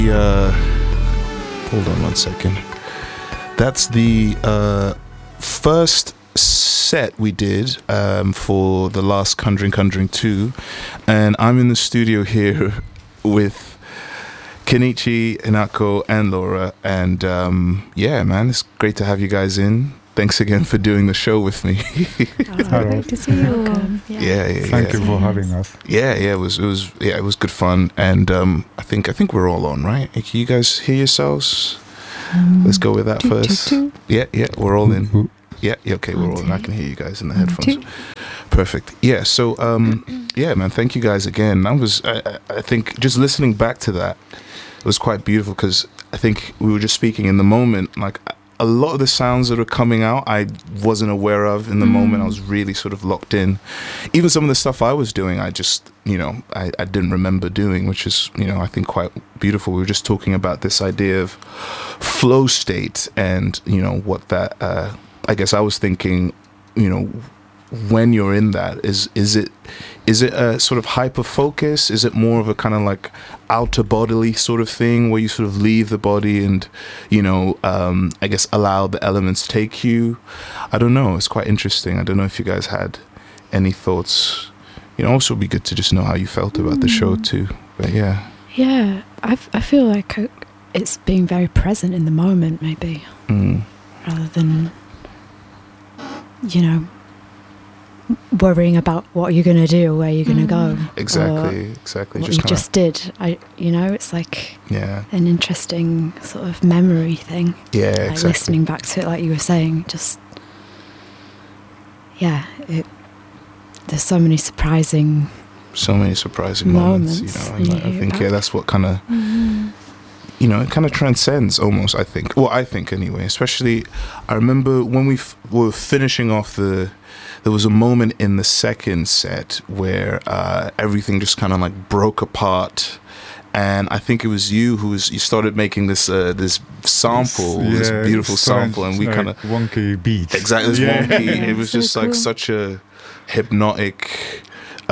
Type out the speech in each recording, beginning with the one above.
Hold on one second. That's the first set we did for the last Conjuring 2, and I'm in the studio here with Kenichi, Hinako, and Laura, and yeah, man, it's great to have you guys in. Thanks again for doing the show with me. Great to see you. Yeah. Thank you for having us. Yeah, it was good fun, and I think we're all on, right? Can you guys hear yourselves? Let's go with that first. Yeah, we're all in. Yeah, okay, we're all in. I can hear you guys in the headphones. Perfect. Yeah, so yeah, man, thank you guys again. I think just listening back to that, it was quite beautiful because I think we were just speaking in the moment, like a lot of the sounds that are coming out I wasn't aware of in the moment. I was really sort of locked in. Even some of the stuff I was doing, I just, I didn't remember doing, which is, I think quite beautiful. We were just talking about this idea of flow state and, what that, I guess I was thinking, when you're in that, is it a sort of hyper focus? Is it more of a kind of like outer bodily sort of thing where you sort of leave the body and I guess allow the elements take you? I don't know, it's quite interesting. I don't know if you guys had any thoughts. Also it'd be good to just know how you felt about the show too. But yeah I feel like it's being very present in the moment, maybe, rather than worrying about what you're going to do, where you're going to go. Exactly. What you just did. It's like an interesting sort of memory thing. Yeah, like exactly. Listening back to it, like you were saying, just there's so many surprising moments. I think that's what kind of it kind of transcends almost, I think. Well, I think anyway. Especially, I remember when we were finishing off there was a moment in the second set where everything just kind of like broke apart, and I think it was you started making this sample, this beautiful sample, and we kind of wonky beat. Exactly, this wonky. It was just like such a hypnotic,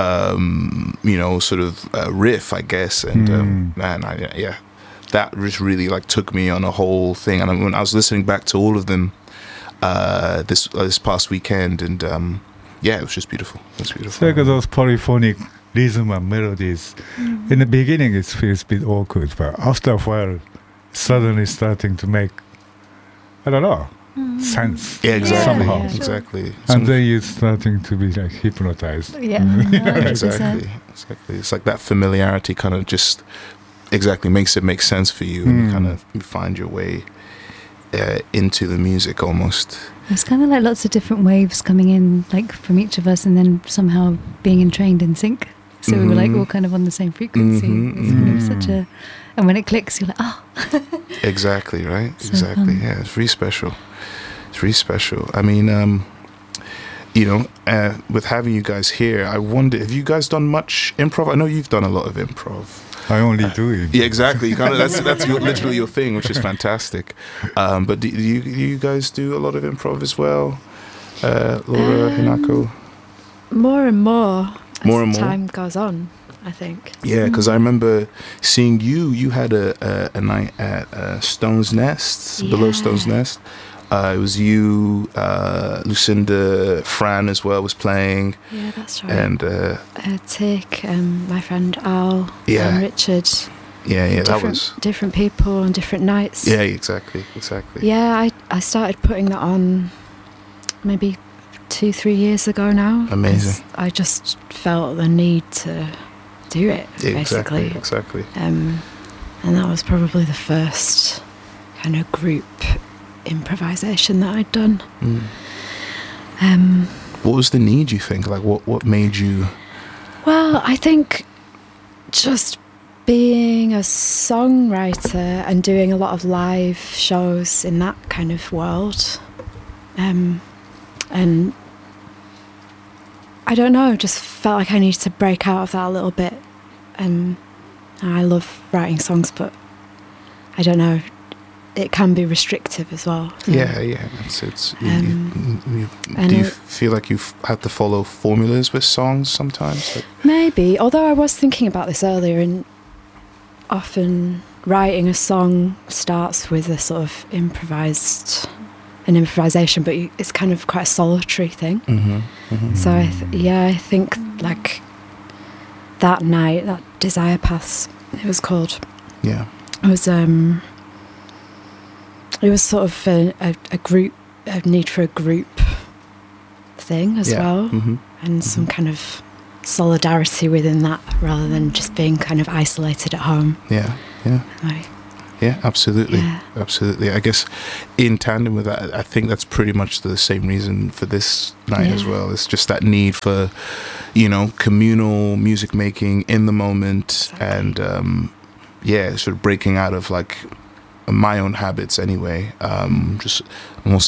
sort of riff, I guess, and that just really like took me on a whole thing. And when I was listening back to all of them this past weekend, and it was just beautiful. It's like those polyphonic rhythm and melodies. In the beginning it feels a bit awkward, but after a while suddenly starting to make, I don't know, sense. Yeah, exactly. Somehow. Exactly. And then you're starting to be like hypnotized. Exactly. It's like that familiarity kind of just makes it make sense for you, and you kind of find your way into the music almost. It's kind of like lots of different waves coming in, like from each of us, and then somehow being entrained in sync. So we were like all kind of on the same frequency. It's kind of such a, and when it clicks, you're like, oh. Exactly, right? So exactly. Yeah, it's really special. I mean, with having you guys here, I wonder, have you guys done much improv? I know you've done a lot of improv. I only do it. Yeah, exactly. That's literally your thing, which is fantastic. But do you guys do a lot of improv as well, Laura, Hinako? More and more as time goes on, I think. Yeah, because I remember seeing you had a night at Stone's Nest, below Stone's Nest. It was you, Lucinda, Fran as well was playing. Yeah, that's right. And Tick, my friend Al, and Richard. Yeah, that was different people on different nights. Yeah, exactly. Yeah, I started putting that on maybe 2-3 years ago now. Amazing. I just felt the need to do it, basically. Exactly. And that was probably the first kind of group improvisation that I'd done. What was the need, you think? Like what made you? Well, I think just being a songwriter and doing a lot of live shows in that kind of world, and I don't know, just felt like I needed to break out of that a little bit. I love writing songs, but I don't know, it can be restrictive as well. So. Yeah. Do you feel like you've had to follow formulas with songs sometimes? Maybe, although I was thinking about this earlier, and often writing a song starts with a sort of improvisation, but it's kind of quite a solitary thing. So I think like that night, that Desire Pass, it was called. Yeah. It was sort of a need for a group thing as well, and some kind of solidarity within that, rather than just being kind of isolated at home. Yeah. Absolutely. I guess in tandem with that, I think that's pretty much the same reason for this night as well. It's just that need for, communal music making in the moment, and sort of breaking out of like my own habits anyway, just almost